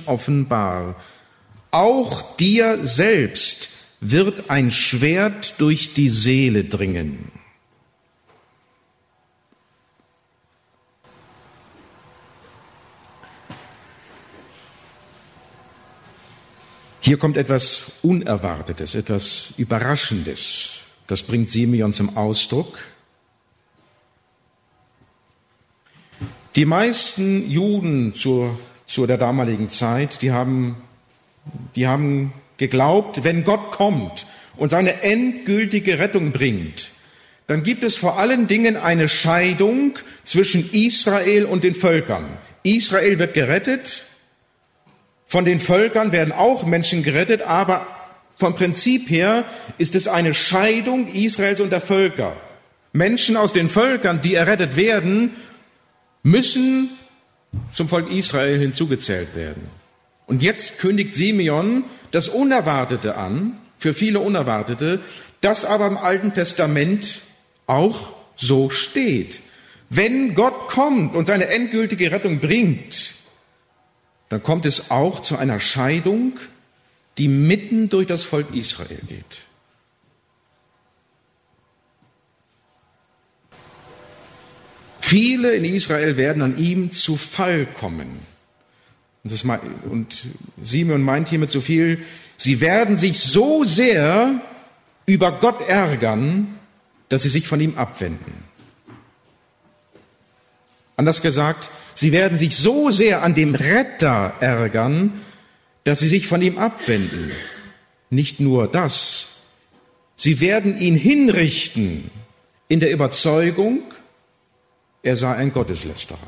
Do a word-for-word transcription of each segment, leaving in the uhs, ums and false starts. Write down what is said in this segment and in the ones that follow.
offenbar. Auch dir selbst wird ein Schwert durch die Seele dringen. Hier kommt etwas Unerwartetes, etwas Überraschendes. Das bringt Simeon zum Ausdruck. Die meisten Juden zur, zu der damaligen Zeit, die haben, die haben geglaubt, wenn Gott kommt und seine endgültige Rettung bringt, dann gibt es vor allen Dingen eine Scheidung zwischen Israel und den Völkern. Israel wird gerettet, von den Völkern werden auch Menschen gerettet, aber vom Prinzip her ist es eine Scheidung Israels und der Völker. Menschen aus den Völkern, die errettet werden, müssen zum Volk Israel hinzugezählt werden. Und jetzt kündigt Simeon das Unerwartete an, für viele Unerwartete, das aber im Alten Testament auch so steht. Wenn Gott kommt und seine endgültige Rettung bringt, dann kommt es auch zu einer Scheidung, die mitten durch das Volk Israel geht. Viele in Israel werden an ihm zu Fall kommen. Und, das, und Simeon meint hiermit so viel, sie werden sich so sehr über Gott ärgern, dass sie sich von ihm abwenden. Anders gesagt, sie werden sich so sehr an dem Retter ärgern, dass sie sich von ihm abwenden. Nicht nur das, sie werden ihn hinrichten in der Überzeugung, er sei ein Gotteslästerer.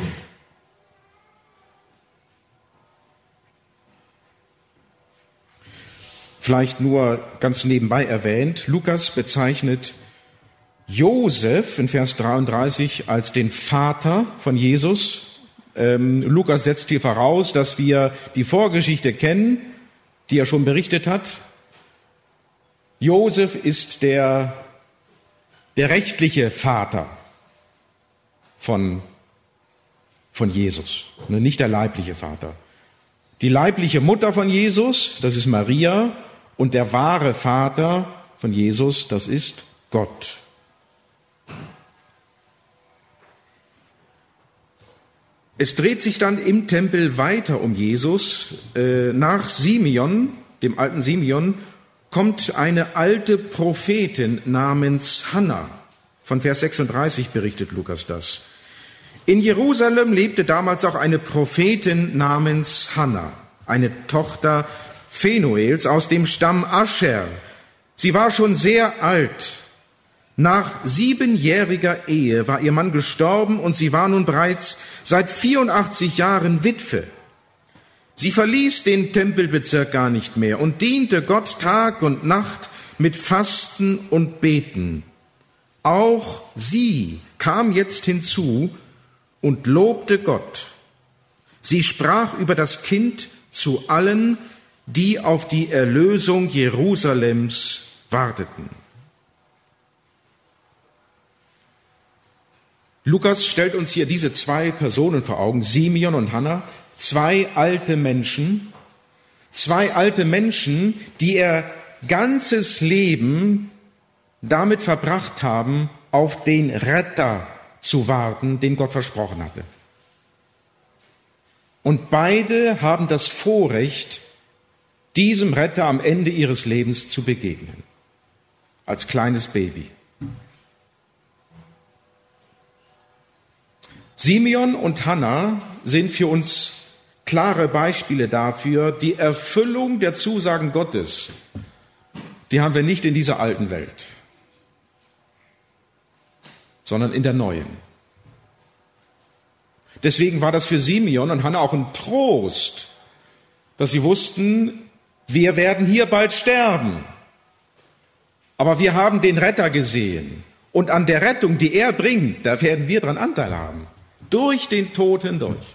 Vielleicht nur ganz nebenbei erwähnt, Lukas bezeichnet Josef in Vers dreiunddreißig als den Vater von Jesus. Ähm, Lukas setzt hier voraus, dass wir die Vorgeschichte kennen, die er schon berichtet hat. Josef ist der, der rechtliche Vater von, von Jesus, nicht der leibliche Vater. Die leibliche Mutter von Jesus, das ist Maria, und der wahre Vater von Jesus, das ist Gott. Es dreht sich dann im Tempel weiter um Jesus. Nach Simeon, dem alten Simeon, kommt eine alte Prophetin namens Hannah. Von Vers sechsunddreißig berichtet Lukas das. In Jerusalem lebte damals auch eine Prophetin namens Hannah, eine Tochter Phanuels aus dem Stamm Ascher. Sie war schon sehr alt. Nach siebenjähriger Ehe war ihr Mann gestorben und sie war nun bereits seit vierundachtzig Jahren Witwe. Sie verließ den Tempelbezirk gar nicht mehr und diente Gott Tag und Nacht mit Fasten und Beten. Auch sie kam jetzt hinzu und lobte Gott. Sie sprach über das Kind zu allen, die auf die Erlösung Jerusalems warteten. Lukas stellt uns hier diese zwei Personen vor Augen, Simeon und Hannah, zwei alte Menschen, zwei alte Menschen, die ihr ganzes Leben damit verbracht haben, auf den Retter zu warten, den Gott versprochen hatte. Und beide haben das Vorrecht, diesem Retter am Ende ihres Lebens zu begegnen, als kleines Baby. Simeon und Hannah sind für uns klare Beispiele dafür, die Erfüllung der Zusagen Gottes, die haben wir nicht in dieser alten Welt, sondern in der neuen. Deswegen war das für Simeon und Hannah auch ein Trost, dass sie wussten, wir werden hier bald sterben. Aber wir haben den Retter gesehen. Und an der Rettung, die er bringt, da werden wir dran Anteil haben. Durch den Tod hindurch.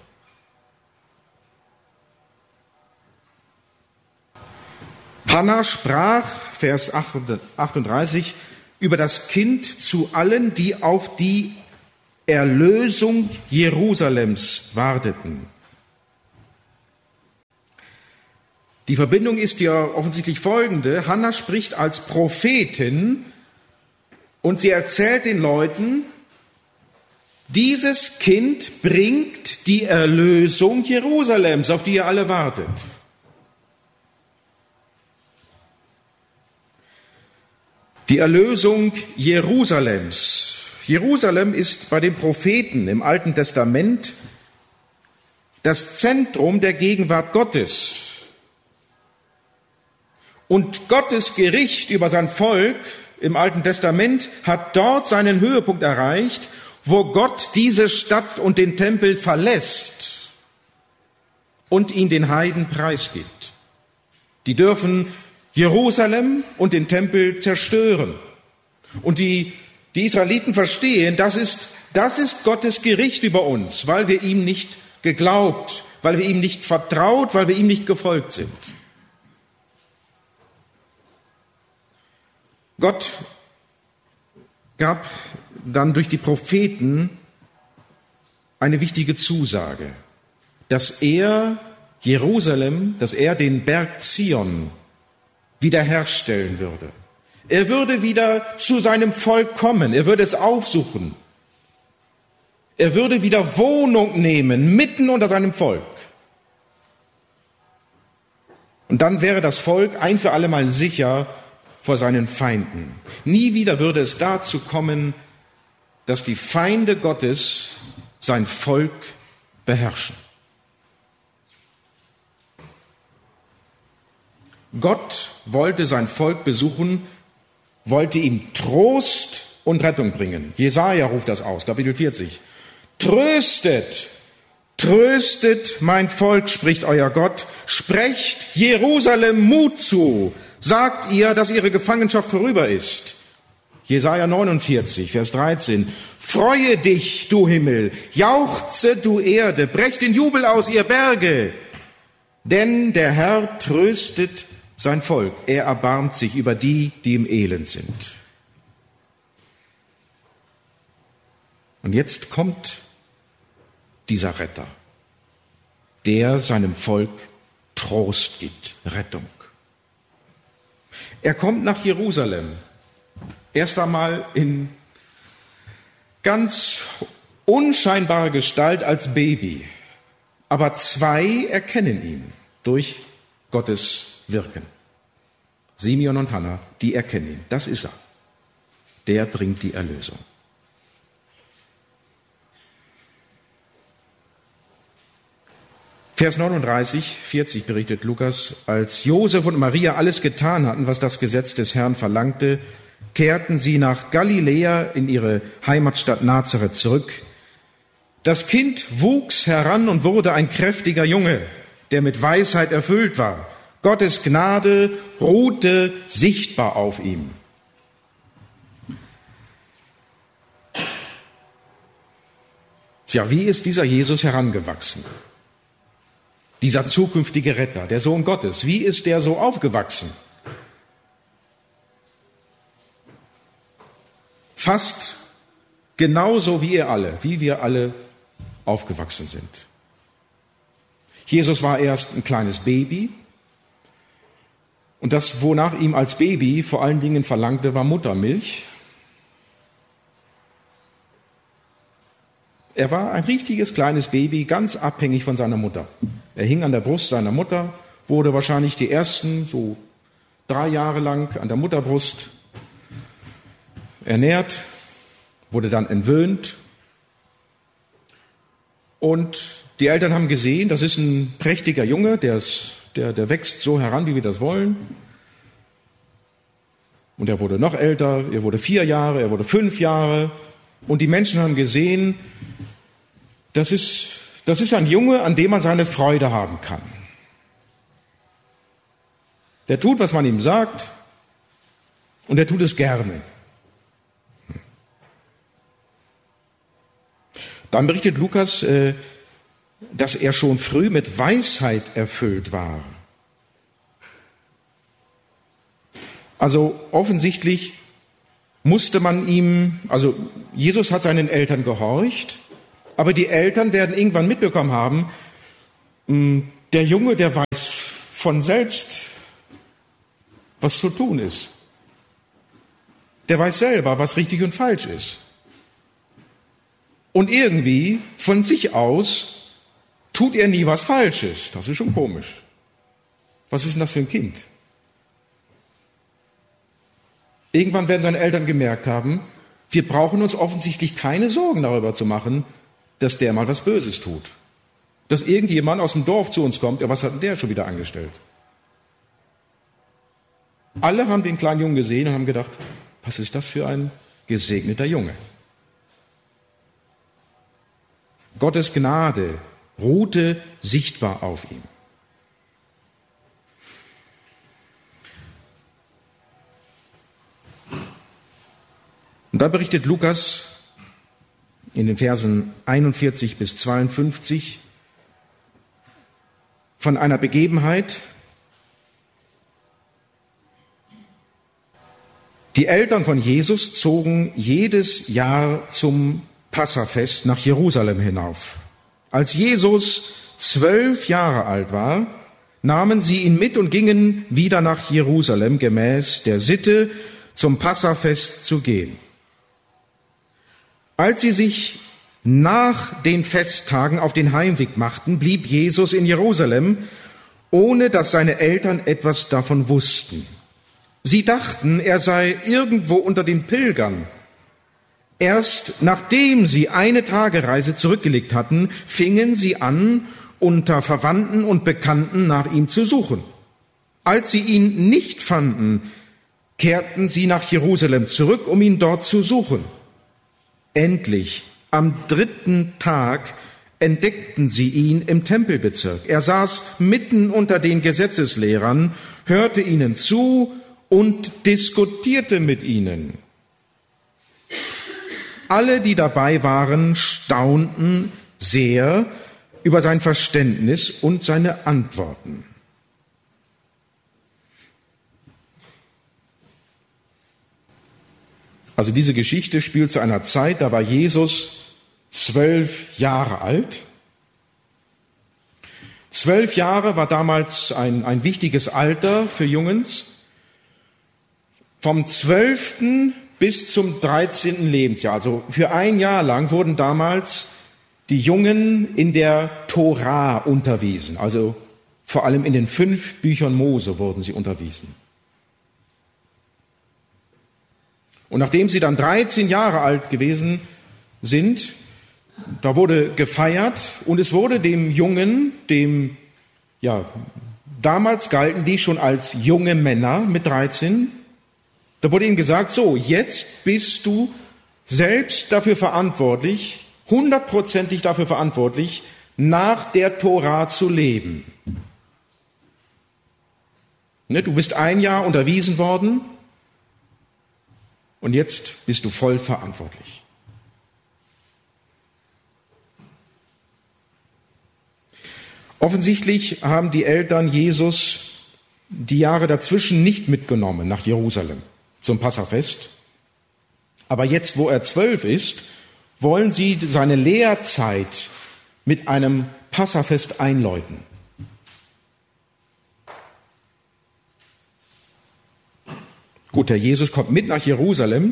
Hannah sprach, Vers achtunddreißig, über das Kind zu allen, die auf die Erlösung Jerusalems warteten. Die Verbindung ist ja offensichtlich folgende. Hannah spricht als Prophetin und sie erzählt den Leuten, dieses Kind bringt die Erlösung Jerusalems, auf die ihr alle wartet. Die Erlösung Jerusalems. Jerusalem ist bei den Propheten im Alten Testament das Zentrum der Gegenwart Gottes. Und Gottes Gericht über sein Volk im Alten Testament hat dort seinen Höhepunkt erreicht, wo Gott diese Stadt und den Tempel verlässt und ihn den Heiden preisgibt. Die dürfen Jerusalem und den Tempel zerstören. Und die, die Israeliten verstehen, das ist, das ist Gottes Gericht über uns, weil wir ihm nicht geglaubt, weil wir ihm nicht vertraut, weil wir ihm nicht gefolgt sind. Gott gab dann durch die Propheten eine wichtige Zusage, dass er Jerusalem, dass er den Berg Zion wiederherstellen würde. Er würde wieder zu seinem Volk kommen, er würde es aufsuchen. Er würde wieder Wohnung nehmen, mitten unter seinem Volk. Und dann wäre das Volk ein für alle Mal sicher vor seinen Feinden. Nie wieder würde es dazu kommen, dass die Feinde Gottes sein Volk beherrschen. Gott wollte sein Volk besuchen, wollte ihm Trost und Rettung bringen. Jesaja ruft das aus, Kapitel vierzig. Tröstet, tröstet mein Volk, spricht euer Gott. Sprecht Jerusalem Mut zu. Sagt ihr, dass ihre Gefangenschaft vorüber ist. Jesaja neunundvierzig, Vers dreizehn. Freue dich, du Himmel, jauchze, du Erde, brecht in Jubel aus, ihr Berge. Denn der Herr tröstet sein Volk. Er erbarmt sich über die, die im Elend sind. Und jetzt kommt dieser Retter, der seinem Volk Trost gibt, Rettung. Er kommt nach Jerusalem, erst einmal in ganz unscheinbarer Gestalt als Baby. Aber zwei erkennen ihn durch Gottes Wirken. Simeon und Hannah, die erkennen ihn. Das ist er. Der bringt die Erlösung. Vers neununddreißig, vierzig berichtet Lukas, als Josef und Maria alles getan hatten, was das Gesetz des Herrn verlangte, kehrten sie nach Galiläa in ihre Heimatstadt Nazareth zurück. Das Kind wuchs heran und wurde ein kräftiger Junge, der mit Weisheit erfüllt war. Gottes Gnade ruhte sichtbar auf ihm. Tja, wie ist dieser Jesus herangewachsen? Dieser zukünftige Retter, der Sohn Gottes, wie ist der so aufgewachsen? Fast genauso wie ihr alle, wie wir alle aufgewachsen sind. Jesus war erst ein kleines Baby und das, wonach ihm als Baby vor allen Dingen verlangte, war Muttermilch. Er war ein richtiges kleines Baby, ganz abhängig von seiner Mutter. Er hing an der Brust seiner Mutter, wurde wahrscheinlich die ersten so drei Jahre lang an der Mutterbrust ernährt, wurde dann entwöhnt. Und die Eltern haben gesehen, das ist ein prächtiger Junge, der, ist, der, der wächst so heran, wie wir das wollen. Und er wurde noch älter, er wurde vier Jahre, er wurde fünf Jahre. Und die Menschen haben gesehen, das ist, das ist ein Junge, an dem man seine Freude haben kann. Der tut, was man ihm sagt, und er tut es gerne. Dann berichtet Lukas, dass er schon früh mit Weisheit erfüllt war. Also offensichtlich musste man ihm, also Jesus hat seinen Eltern gehorcht, aber die Eltern werden irgendwann mitbekommen haben, der Junge, der weiß von selbst, was zu tun ist. Der weiß selber, was richtig und falsch ist. Und irgendwie von sich aus tut er nie was Falsches. Das ist schon komisch. Was ist denn das für ein Kind? Irgendwann werden seine Eltern gemerkt haben, wir brauchen uns offensichtlich keine Sorgen darüber zu machen, dass der mal was Böses tut. Dass irgendjemand aus dem Dorf zu uns kommt, ja, was hat denn der schon wieder angestellt? Alle haben den kleinen Jungen gesehen und haben gedacht, was ist das für ein gesegneter Junge? Gottes Gnade ruhte sichtbar auf ihm. Und da berichtet Lukas in den Versen einundvierzig bis zweiundfünfzig von einer Begebenheit. Die Eltern von Jesus zogen jedes Jahr zum Passafest nach Jerusalem hinauf. Als Jesus zwölf Jahre alt war, nahmen sie ihn mit und gingen wieder nach Jerusalem, gemäß der Sitte, zum Passafest zu gehen. Als sie sich nach den Festtagen auf den Heimweg machten, blieb Jesus in Jerusalem, ohne dass seine Eltern etwas davon wussten. Sie dachten, er sei irgendwo unter den Pilgern. Erst nachdem sie eine Tagereise zurückgelegt hatten, fingen sie an, unter Verwandten und Bekannten nach ihm zu suchen. Als sie ihn nicht fanden, kehrten sie nach Jerusalem zurück, um ihn dort zu suchen. Endlich, am dritten Tag, entdeckten sie ihn im Tempelbezirk. Er saß mitten unter den Gesetzeslehrern, hörte ihnen zu und diskutierte mit ihnen. Alle, die dabei waren, staunten sehr über sein Verständnis und seine Antworten. Also diese Geschichte spielt zu einer Zeit, da war Jesus zwölf Jahre alt. Zwölf Jahre war damals ein, ein wichtiges Alter für Jungens. Vom zwölften bis zum dreizehnten Lebensjahr, also für ein Jahr lang, wurden damals die Jungen in der Tora unterwiesen. Also vor allem in den fünf Büchern Mose wurden sie unterwiesen. Und nachdem sie dann dreizehn Jahre alt gewesen sind, da wurde gefeiert und es wurde dem Jungen, dem, ja, damals galten die schon als junge Männer mit dreizehn, da wurde ihnen gesagt, so, jetzt bist du selbst dafür verantwortlich, hundertprozentig dafür verantwortlich, nach der Tora zu leben. Ne, du bist ein Jahr unterwiesen worden und jetzt bist du voll verantwortlich. Offensichtlich haben die Eltern Jesus die Jahre dazwischen nicht mitgenommen nach Jerusalem zum Passafest. Aber jetzt, wo er zwölf ist, wollen sie seine Lehrzeit mit einem Passafest einläuten. Gut, der Jesus kommt mit nach Jerusalem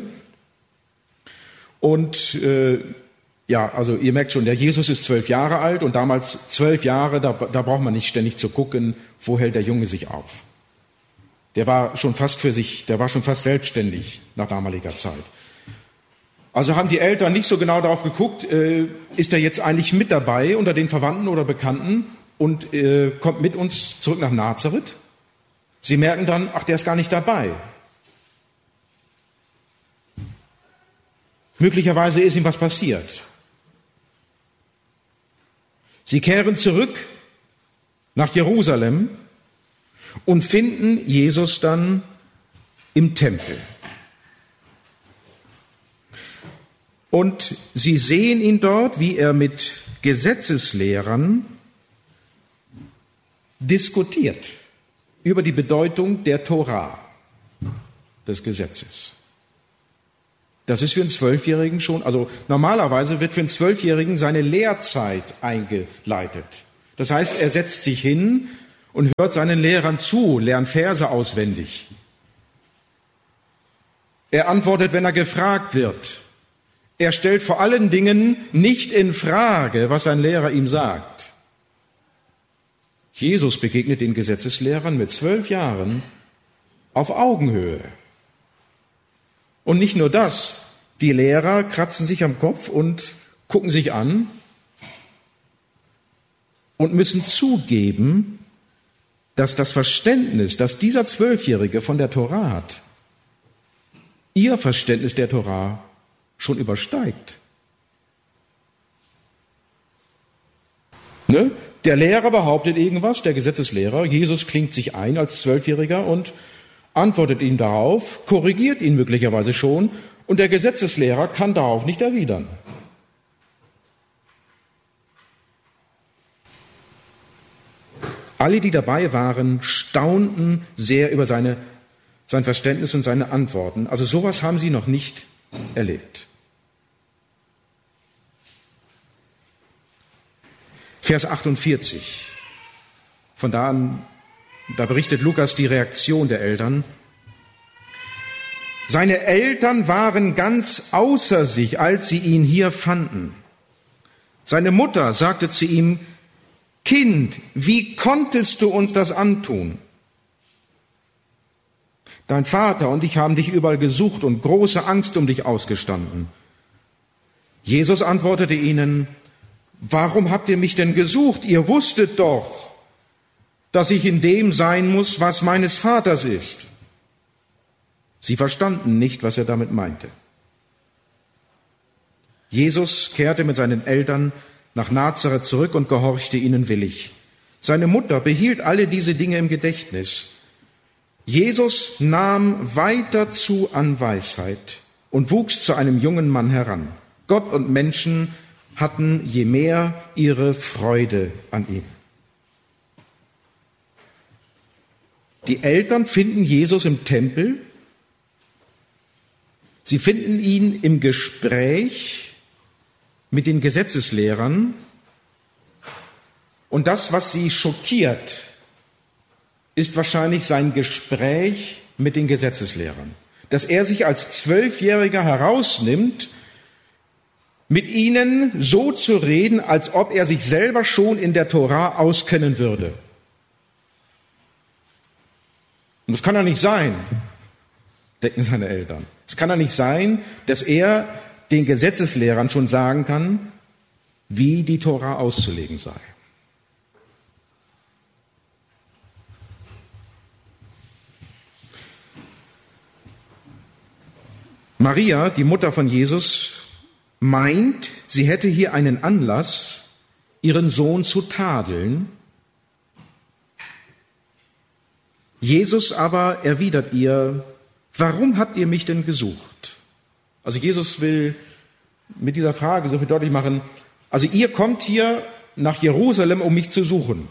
und äh, ja, also ihr merkt schon, der Jesus ist zwölf Jahre alt und damals zwölf Jahre, da, da braucht man nicht ständig zu gucken, wo hält der Junge sich auf. Der war schon fast für sich, der war schon fast selbstständig nach damaliger Zeit. Also haben die Eltern nicht so genau darauf geguckt, äh, ist er jetzt eigentlich mit dabei unter den Verwandten oder Bekannten und äh, kommt mit uns zurück nach Nazareth? Sie merken dann, ach, der ist gar nicht dabei. Möglicherweise ist ihm was passiert. Sie kehren zurück nach Jerusalem und finden Jesus dann im Tempel. Und sie sehen ihn dort, wie er mit Gesetzeslehrern diskutiert über die Bedeutung der Tora, des Gesetzes. Das ist für einen Zwölfjährigen schon, also normalerweise wird für einen Zwölfjährigen seine Lehrzeit eingeleitet. Das heißt, er setzt sich hin und hört seinen Lehrern zu, lernt Verse auswendig. Er antwortet, wenn er gefragt wird. Er stellt vor allen Dingen nicht in Frage, was sein Lehrer ihm sagt. Jesus begegnet den Gesetzeslehrern mit zwölf Jahren auf Augenhöhe. Und nicht nur das, die Lehrer kratzen sich am Kopf und gucken sich an und müssen zugeben, dass das Verständnis, das dieser Zwölfjährige von der Tora hat, ihr Verständnis der Tora schon übersteigt. Ne? Der Lehrer behauptet irgendwas, der Gesetzeslehrer, Jesus klingt sich ein als Zwölfjähriger und antwortet ihm darauf, korrigiert ihn möglicherweise schon, und der Gesetzeslehrer kann darauf nicht erwidern. Alle, die dabei waren, staunten sehr über seine, sein Verständnis und seine Antworten. Also sowas haben sie noch nicht erlebt. Vers achtundvierzig. Von da an, da berichtet Lukas die Reaktion der Eltern. Seine Eltern waren ganz außer sich, als sie ihn hier fanden. Seine Mutter sagte zu ihm: Kind, wie konntest du uns das antun? Dein Vater und ich haben dich überall gesucht und große Angst um dich ausgestanden. Jesus antwortete ihnen: Warum habt ihr mich denn gesucht? Ihr wusstet doch, dass ich in dem sein muss, was meines Vaters ist. Sie verstanden nicht, was er damit meinte. Jesus kehrte mit seinen Eltern nach Nazareth zurück und gehorchte ihnen willig. Seine Mutter behielt alle diese Dinge im Gedächtnis. Jesus nahm weiter zu an Weisheit und wuchs zu einem jungen Mann heran. Gott und Menschen hatten je mehr ihre Freude an ihm. Die Eltern finden Jesus im Tempel. Sie finden ihn im Gespräch mit den Gesetzeslehrern. Und das, was sie schockiert, ist wahrscheinlich sein Gespräch mit den Gesetzeslehrern. Dass er sich als Zwölfjähriger herausnimmt, mit ihnen so zu reden, als ob er sich selber schon in der Tora auskennen würde. Und das kann ja nicht sein, denken seine Eltern. Es kann ja nicht sein, dass er den Gesetzeslehrern schon sagen kann, wie die Tora auszulegen sei. Maria, die Mutter von Jesus, meint, sie hätte hier einen Anlass, ihren Sohn zu tadeln. Jesus aber erwidert ihr: Warum habt ihr mich denn gesucht? Also Jesus will mit dieser Frage so viel deutlich machen, also ihr kommt hier nach Jerusalem, um mich zu suchen.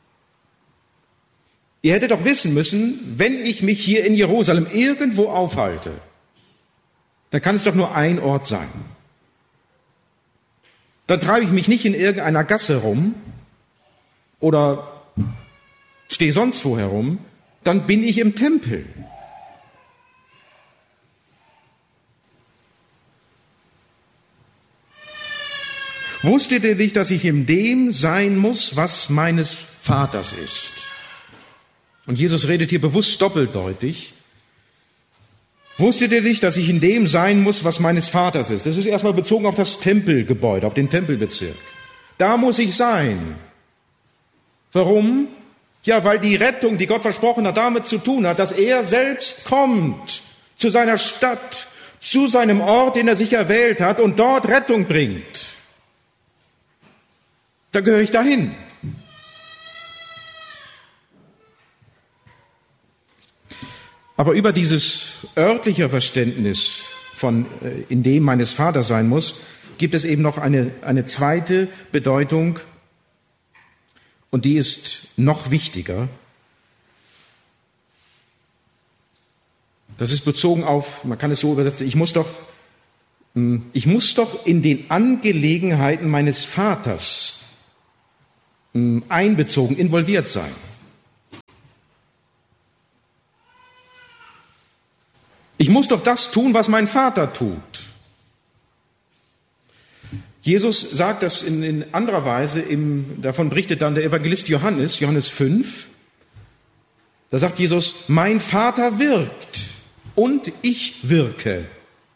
Ihr hättet doch wissen müssen, wenn ich mich hier in Jerusalem irgendwo aufhalte, dann kann es doch nur ein Ort sein. Dann treibe ich mich nicht in irgendeiner Gasse rum oder stehe sonst wo herum, dann bin ich im Tempel. Wusstet ihr nicht, dass ich in dem sein muss, was meines Vaters ist? Und Jesus redet hier bewusst doppeldeutig. Wusstet ihr nicht, dass ich in dem sein muss, was meines Vaters ist? Das ist erstmal bezogen auf das Tempelgebäude, auf den Tempelbezirk. Da muss ich sein. Warum? Ja, weil die Rettung, die Gott versprochen hat, damit zu tun hat, dass er selbst kommt zu seiner Stadt, zu seinem Ort, den er sich erwählt hat und dort Rettung bringt. Da gehöre ich dahin. Aber über dieses örtliche Verständnis von in dem meines Vaters sein muss, gibt es eben noch eine, eine zweite Bedeutung, und die ist noch wichtiger. Das ist bezogen auf, man kann es so übersetzen, ich muss doch, ich muss doch in den Angelegenheiten meines Vaters einbezogen, involviert sein. Ich muss doch das tun, was mein Vater tut. Jesus sagt das in, in anderer Weise, im, davon berichtet dann der Evangelist Johannes, Johannes fünf. Da sagt Jesus, mein Vater wirkt und ich wirke.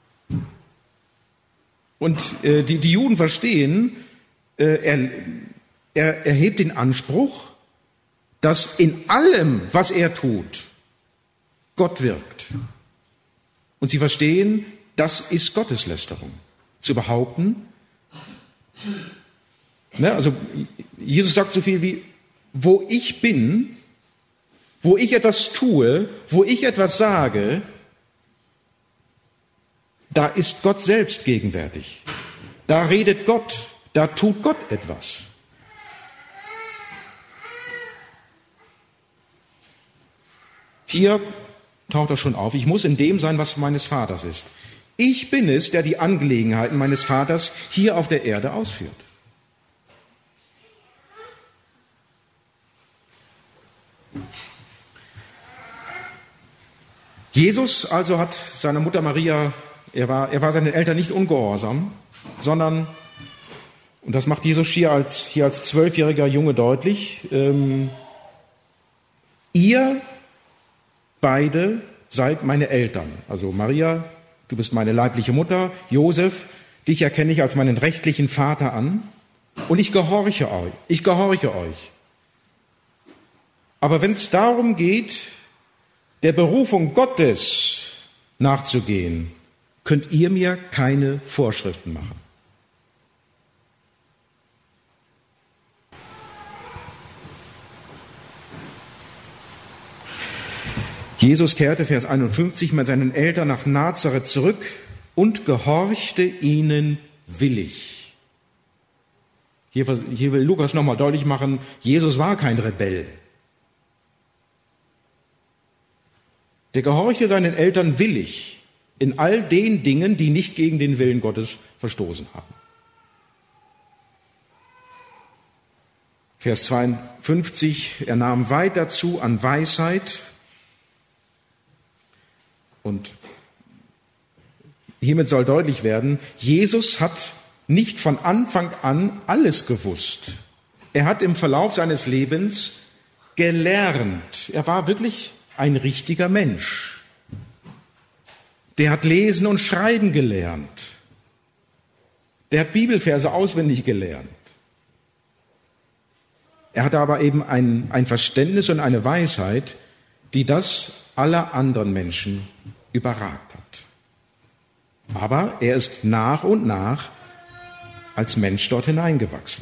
Und äh, die, die Juden verstehen, äh, er, er erhebt den Anspruch, dass in allem, was er tut, Gott wirkt. Und sie verstehen, das ist Gotteslästerung. Zu behaupten, ne, also Jesus sagt so viel wie, wo ich bin, wo ich etwas tue, wo ich etwas sage, da ist Gott selbst gegenwärtig. Da redet Gott, da tut Gott etwas. Hier taucht das schon auf. Ich muss in dem sein, was meines Vaters ist. Ich bin es, der die Angelegenheiten meines Vaters hier auf der Erde ausführt. Jesus also hat seiner Mutter Maria, er war, er war seinen Eltern nicht ungehorsam, sondern, und das macht Jesus hier als, hier als zwölfjähriger Junge deutlich, ähm, ihr beide seid meine Eltern. Also Maria, du bist meine leibliche Mutter, Josef, dich erkenne ich als meinen rechtlichen Vater an und ich gehorche euch, ich gehorche euch. Aber wenn es darum geht, der Berufung Gottes nachzugehen, könnt ihr mir keine Vorschriften machen. Jesus kehrte, Vers einundfünfzig, mit seinen Eltern nach Nazareth zurück und gehorchte ihnen willig. Hier, hier will Lukas nochmal deutlich machen, Jesus war kein Rebell. Der gehorchte seinen Eltern willig in all den Dingen, die nicht gegen den Willen Gottes verstoßen haben. Vers zweiundfünfzig, er nahm weiter zu an Weisheit. Und hiermit soll deutlich werden, Jesus hat nicht von Anfang an alles gewusst. Er hat im Verlauf seines Lebens gelernt. Er war wirklich ein richtiger Mensch. Der hat Lesen und Schreiben gelernt. Der hat Bibelverse auswendig gelernt. Er hatte aber eben ein, ein Verständnis und eine Weisheit, die das aller anderen Menschen überragt hat. Aber er ist nach und nach als Mensch dort hineingewachsen.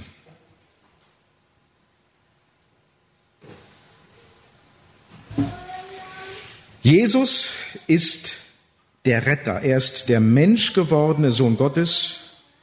Jesus ist der Retter, er ist der menschgewordene Sohn Gottes.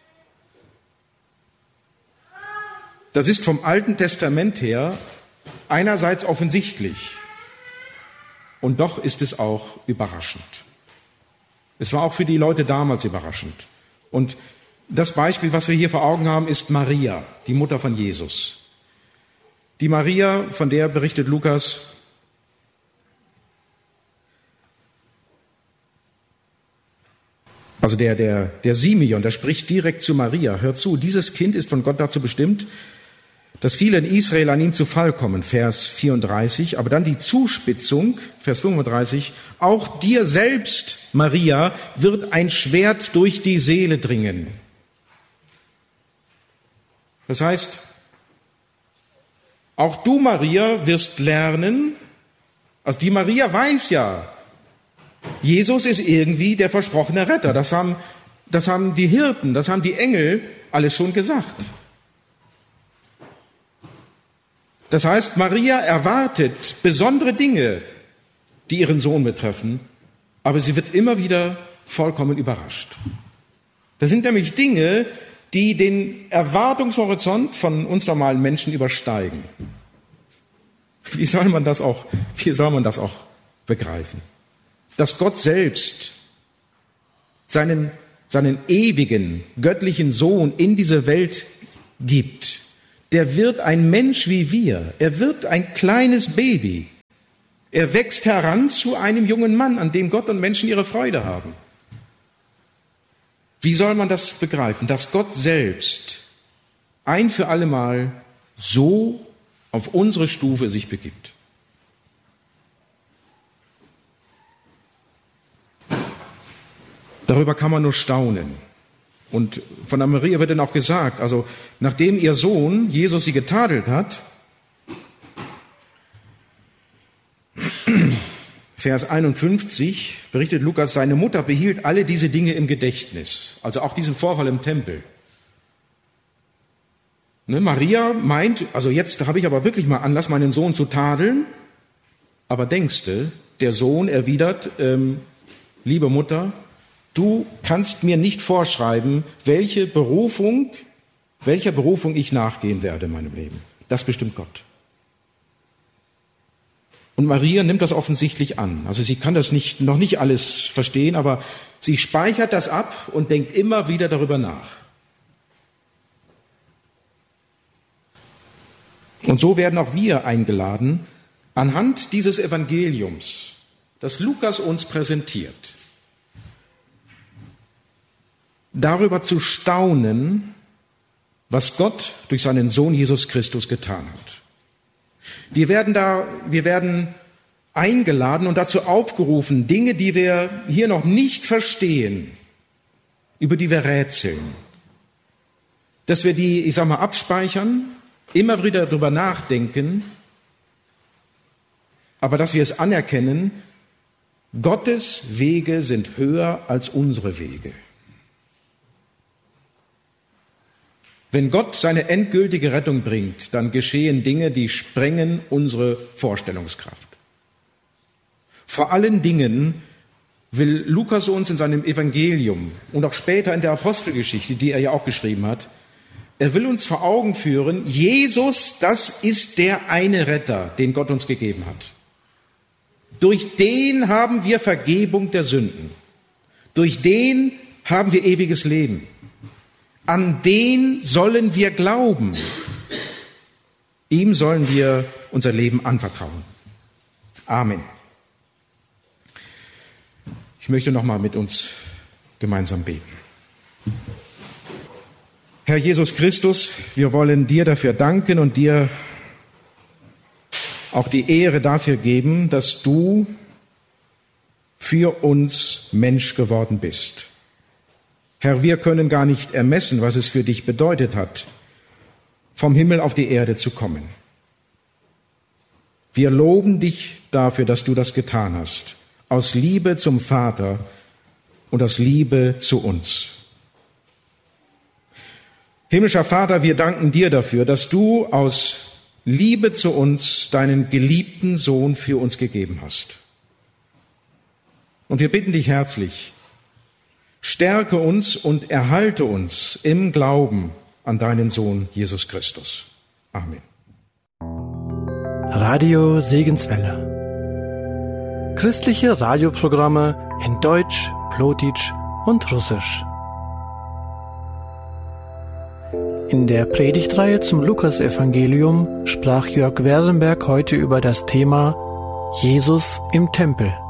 Das ist vom Alten Testament her einerseits offensichtlich und doch ist es auch überraschend. Es war auch für die Leute damals überraschend. Und das Beispiel, was wir hier vor Augen haben, ist Maria, die Mutter von Jesus. Die Maria, von der berichtet Lukas, also der, der, der Simeon, der spricht direkt zu Maria. Hört zu, dieses Kind ist von Gott dazu bestimmt, dass viele in Israel an ihm zu Fall kommen, Vers vierunddreißig. Aber dann die Zuspitzung, Vers fünfunddreißig. Auch dir selbst, Maria, wird ein Schwert durch die Seele dringen. Das heißt, auch du, Maria, wirst lernen, also die Maria weiß ja, Jesus ist irgendwie der versprochene Retter. Das haben, das haben die Hirten, das haben die Engel alles schon gesagt. Das heißt, Maria erwartet besondere Dinge, die ihren Sohn betreffen, aber sie wird immer wieder vollkommen überrascht. Das sind nämlich Dinge, die den Erwartungshorizont von uns normalen Menschen übersteigen. Wie soll man das auch, wie soll man das auch begreifen? Dass Gott selbst seinen, seinen ewigen, göttlichen Sohn in diese Welt gibt, der wird ein Mensch wie wir. Er wird ein kleines Baby. Er wächst heran zu einem jungen Mann, an dem Gott und Menschen ihre Freude haben. Wie soll man das begreifen? Dass Gott selbst ein für allemal so auf unsere Stufe sich begibt. Darüber kann man nur staunen. Und von der Maria wird dann auch gesagt, also nachdem ihr Sohn Jesus sie getadelt hat, Vers einundfünfzig berichtet Lukas, seine Mutter behielt alle diese Dinge im Gedächtnis, also auch diesen Vorfall im Tempel. Ne, Maria meint, also jetzt habe ich aber wirklich mal Anlass, meinen Sohn zu tadeln, aber denkste, der Sohn erwidert, ähm, liebe Mutter, du kannst mir nicht vorschreiben, welche Berufung, welcher Berufung ich nachgehen werde in meinem Leben. Das bestimmt Gott. Und Maria nimmt das offensichtlich an. Also sie kann das nicht, noch nicht alles verstehen, aber sie speichert das ab und denkt immer wieder darüber nach. Und so werden auch wir eingeladen, anhand dieses Evangeliums, das Lukas uns präsentiert, darüber zu staunen, was Gott durch seinen Sohn Jesus Christus getan hat. Wir werden da, wir werden eingeladen und dazu aufgerufen, Dinge, die wir hier noch nicht verstehen, über die wir rätseln, dass wir die, ich sag mal, abspeichern, immer wieder darüber nachdenken, aber dass wir es anerkennen, Gottes Wege sind höher als unsere Wege. Wenn Gott seine endgültige Rettung bringt, dann geschehen Dinge, die sprengen unsere Vorstellungskraft. Vor allen Dingen will Lukas uns in seinem Evangelium und auch später in der Apostelgeschichte, die er ja auch geschrieben hat, er will uns vor Augen führen, Jesus, das ist der eine Retter, den Gott uns gegeben hat. Durch den haben wir Vergebung der Sünden. Durch den haben wir ewiges Leben. An den sollen wir glauben. Ihm sollen wir unser Leben anvertrauen. Amen. Ich möchte noch mal mit uns gemeinsam beten. Herr Jesus Christus, wir wollen dir dafür danken und dir auch die Ehre dafür geben, dass du für uns Mensch geworden bist. Herr, wir können gar nicht ermessen, was es für dich bedeutet hat, vom Himmel auf die Erde zu kommen. Wir loben dich dafür, dass du das getan hast, aus Liebe zum Vater und aus Liebe zu uns. Himmlischer Vater, wir danken dir dafür, dass du aus Liebe zu uns deinen geliebten Sohn für uns gegeben hast. Und wir bitten dich herzlich, stärke uns und erhalte uns im Glauben an deinen Sohn Jesus Christus. Amen. Radio Segenswelle. Christliche Radioprogramme in Deutsch, Plotitsch und Russisch. In der Predigtreihe zum Lukasevangelium sprach Jörg Werdenberg heute über das Thema Jesus im Tempel.